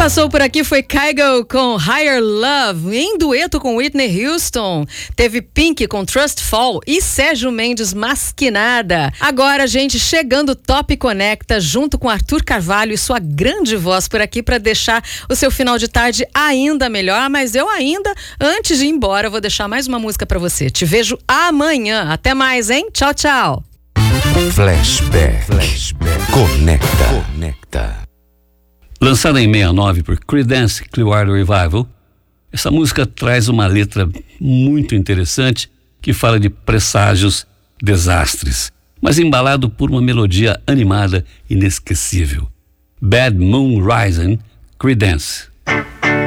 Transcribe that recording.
passou por aqui foi Kygo com Higher Love, em dueto com Whitney Houston. Teve Pink com Trust Fall e Sérgio Mendes, Masquinada. Agora, gente, chegando Top Conecta, junto com Arthur Carvalho e sua grande voz por aqui para deixar o seu final de tarde ainda melhor. Mas eu ainda, antes de ir embora, vou deixar mais uma música para você. Te vejo amanhã. Até mais, hein? Tchau, tchau. Flashback. Conecta. Lançada em 69 por Creedence Clearwater Revival, essa música traz uma letra muito interessante que fala de presságios, desastres, mas embalado por uma melodia animada inesquecível. Bad Moon Rising, Creedence.